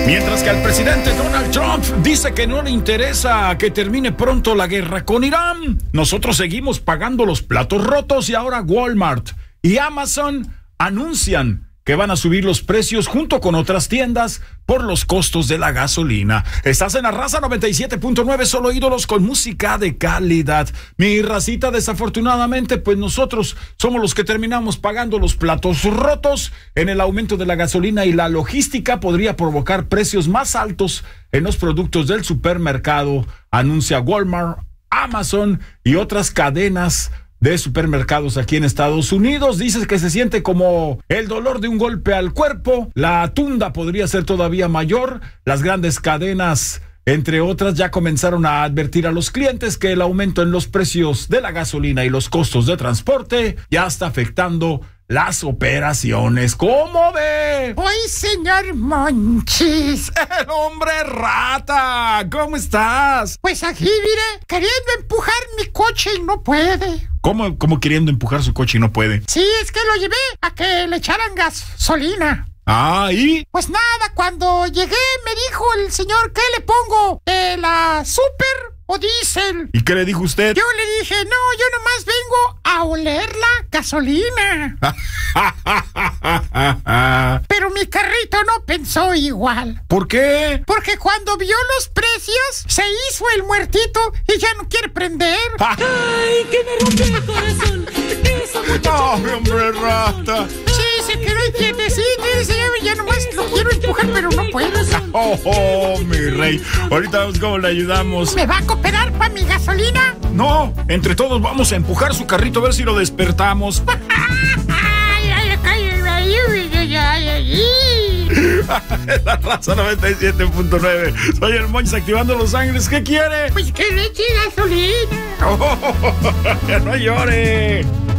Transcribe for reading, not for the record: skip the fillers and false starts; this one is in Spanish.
Mientras que al presidente Donald Trump dice que no le interesa que termine pronto la guerra con Irán, nosotros seguimos pagando los platos rotos y ahora Walmart y Amazon anuncian que van a subir los precios junto con otras tiendas por los costos de la gasolina. Estás en la Raza 97.9, solo ídolos con música de calidad. Mi racita, desafortunadamente, pues nosotros somos los que terminamos pagando los platos rotos. En el aumento de la gasolina y la logística podría provocar precios más altos en los productos del supermercado, anuncia Walmart, Amazon y otras cadenas de supermercados aquí en Estados Unidos. Dice que se siente como el dolor de un golpe al cuerpo. La tunda podría ser todavía mayor. Las grandes cadenas, entre otras, ya comenzaron a advertir a los clientes que el aumento en los precios de la gasolina y los costos de transporte ya está afectando las operaciones. ¿Cómo ve? ¡Ay, señor Monchis! ¡El hombre rata! ¿Cómo estás? Pues aquí, mire, queriendo empujar mi coche y no puede. ¿Cómo queriendo empujar su coche y no puede? Sí, es que lo llevé a que le echaran gasolina. Ah, ¿y? Pues nada, cuando llegué me dijo el señor, ¿qué le pongo? ¿La super o diésel? ¿Y qué le dijo usted? Yo le dije, no, yo nomás vengo a oler la gasolina. Pero mi carrito no pensó igual. ¿Por qué? Porque cuando vio los precios, se hizo el muertito y ya no quiere prender. ¡Ay, que me rompe el corazón! ¡Esa muchacha! ¡Ay, hombre rata! Sí, se quedó quietecito y dice, ya nomás lo quiero empujar, pero no puedo. ¡Oh, mi rey! Ahorita vemos cómo le ayudamos. ¿Me va a cooperar para mi gasolina? No, entre todos vamos a empujar su carrito a ver si lo despertamos. La Raza 97.9. Soy el Monchis activando Los Ángeles. ¿Qué quiere? Pues que le eche gasolina. ¡Oh, que no llore!